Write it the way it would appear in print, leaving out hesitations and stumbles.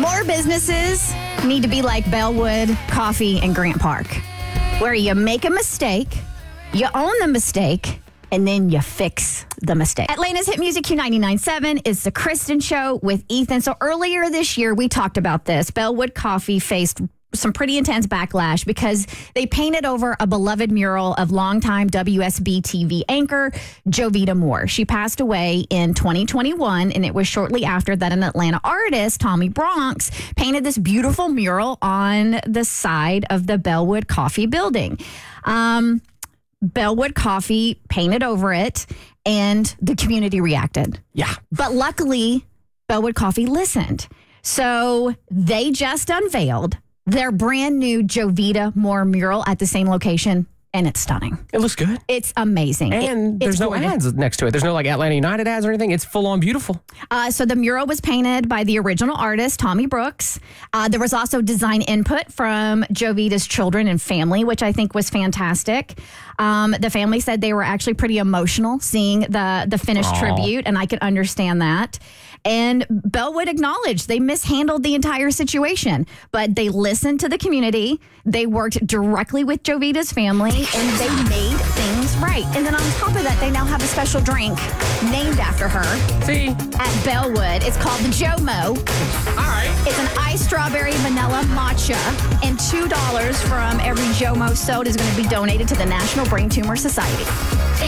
More businesses need to be like Bellwood Coffee and Grant Park, where you make a mistake, you own the mistake, and then you fix the mistake. Atlanta's Hit Music Q99.7 is the Kristen Show with Ethan. So earlier this year, we talked about this. Bellwood Coffee faced some pretty intense backlash because they painted over a beloved mural of longtime WSB TV anchor Jovita Moore. She passed away in 2021, and it was shortly after that an Atlanta artist, Tommy Bronx, painted this beautiful mural on the side of the Bellwood Coffee building. Bellwood Coffee painted over it, and the community reacted. Yeah. But luckily, Bellwood Coffee listened. So they just unveiled their brand new Jovita Moore mural at the same location, and it's stunning. It looks good. It's amazing. And there's no ads next to it. There's no like Atlanta United ads or anything. It's full on beautiful. So the mural was painted by the original artist, Tommy Brooks. There was also design input from Jovita's children and family, which I think was fantastic. The family said they were actually pretty emotional seeing the finished tribute, and I could understand that. And Bellwood acknowledged they mishandled the entire situation, but they listened to the community. They worked directly with Jovita's family, and they made things right. And then on top of that, they now have a special drink named after her. See? At Bellwood. It's called the Jomo. All right. It's an iced strawberry vanilla matcha, and $2 from every Jomo sold is going to be donated to the National Brain Tumor Society.